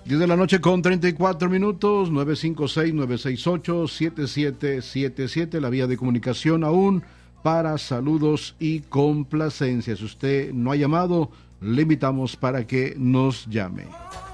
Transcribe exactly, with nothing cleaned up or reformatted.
diez de la noche con treinta y cuatro minutos, nueve cinco seis, nueve seis ocho, siete siete siete siete, la vía de comunicación aún para saludos y complacencias. Si usted no ha llamado, le invitamos para que nos llame.